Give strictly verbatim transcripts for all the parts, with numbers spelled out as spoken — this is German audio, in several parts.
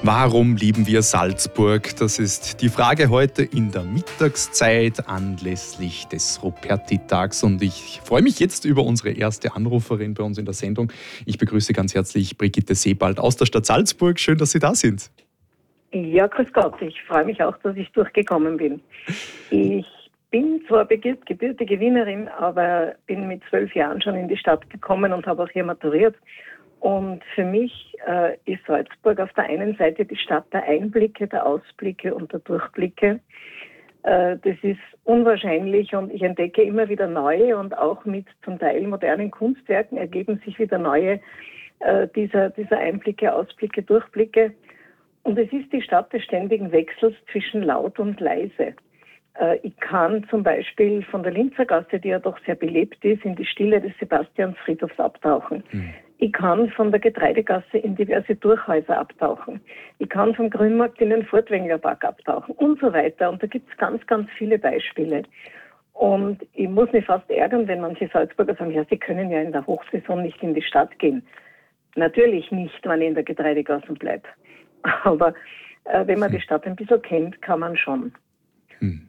Warum lieben wir Salzburg? Das ist die Frage heute in der Mittagszeit anlässlich des Ruperti-Tags. Und ich freue mich jetzt über unsere erste Anruferin bei uns in der Sendung. Ich begrüße ganz herzlich Brigitte Sebald aus der Stadt Salzburg. Schön, dass Sie da sind. Ja, grüß Gott. Ich freue mich auch, dass ich durchgekommen bin. Ich bin zwar gebürtige Wienerin, aber bin mit zwölf Jahren schon in die Stadt gekommen und habe auch hier maturiert. Und für mich äh, ist Salzburg auf der einen Seite die Stadt der Einblicke, der Ausblicke und der Durchblicke. Äh, das ist unwahrscheinlich und ich entdecke immer wieder neue und auch mit zum Teil modernen Kunstwerken ergeben sich wieder neue äh, dieser, dieser Einblicke, Ausblicke, Durchblicke. Und es ist die Stadt des ständigen Wechsels zwischen laut und leise. Äh, ich kann zum Beispiel von der Linzergasse, die ja doch sehr belebt ist, in die Stille des Sebastiansfriedhofs abtauchen. Mhm. Ich kann von der Getreidegasse in diverse Durchhäuser abtauchen. Ich kann vom Grünmarkt in den Furtwänglerpark abtauchen und so weiter. Und da gibt es ganz, ganz viele Beispiele. Und ich muss mich fast ärgern, wenn manche Salzburger sagen, ja, sie können ja in der Hochsaison nicht in die Stadt gehen. Natürlich nicht, wenn ich in der Getreidegasse bleibe. Aber äh, wenn man die Stadt ein bisschen kennt, kann man schon. Hm.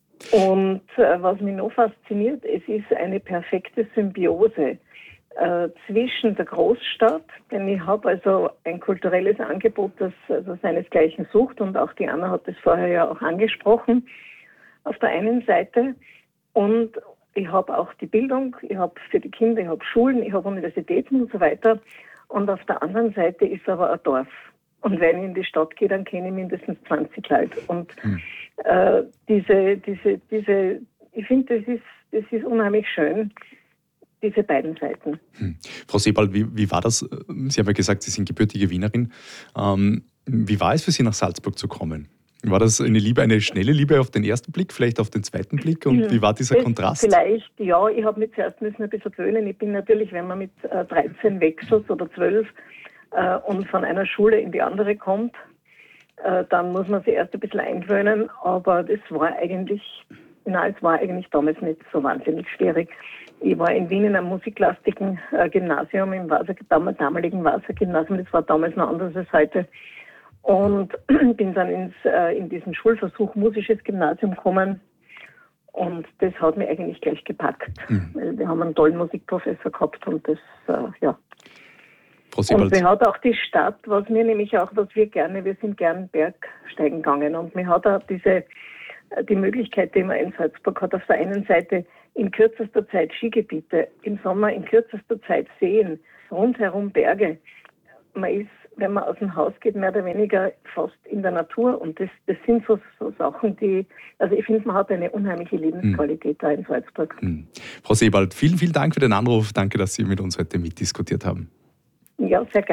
Und äh, was mich noch fasziniert, es ist eine perfekte Symbiose äh, zwischen der Großstadt, denn ich habe also ein kulturelles Angebot, das also seinesgleichen sucht, und auch die Anna hat das vorher ja auch angesprochen, auf der einen Seite. Und ich habe auch die Bildung, ich habe für die Kinder, ich habe Schulen, ich habe Universitäten und so weiter. Und auf der anderen Seite ist aber ein Dorf. Und wenn ich in die Stadt gehe, dann kenne ich mindestens zwanzig Leute. Und hm. äh, diese, diese, diese, ich finde, das ist, das ist unheimlich schön, diese beiden Seiten. Hm. Frau Sebald, wie, wie war das? Sie haben ja gesagt, Sie sind gebürtige Wienerin. Ähm, wie war es für Sie, nach Salzburg zu kommen? War das eine Liebe, eine schnelle Liebe auf den ersten Blick, vielleicht auf den zweiten Blick? Und wie war dieser das Kontrast? Vielleicht, ja. Ich habe mich zuerst müssen ein bisschen gewöhnen. Ich bin natürlich, wenn man mit äh, dreizehn wechselt oder zwölf, äh, und von einer Schule in die andere kommt, äh, dann muss man sich erst ein bisschen eingewöhnen. Aber das war eigentlich, na, es war eigentlich damals nicht so wahnsinnig schwierig. Ich war in Wien in einem musiklastigen äh, Gymnasium, im Wasser, damaligen Wassergymnasium. Das war damals noch anders als heute. Und bin dann ins, äh, in diesen Schulversuch musisches Gymnasium gekommen. Und das hat mich eigentlich gleich gepackt. Mhm. Weil wir haben einen tollen Musikprofessor gehabt und das, äh, ja. Und mir hat auch die Stadt, was mir nämlich auch, was wir gerne, wir sind gern Bergsteigen gegangen. Und mir hat auch diese, die Möglichkeit, die man in Salzburg hat, auf der einen Seite in kürzester Zeit Skigebiete, im Sommer in kürzester Zeit Seen, rundherum Berge. Man ist, wenn man aus dem Haus geht, mehr oder weniger fast in der Natur. Und das, das sind so, so Sachen, die, also ich finde, man hat eine unheimliche Lebensqualität hm. da in Salzburg. Hm. Frau Sebald, vielen, vielen Dank für den Anruf. Danke, dass Sie mit uns heute mitdiskutiert haben. Ja, sehr gerne.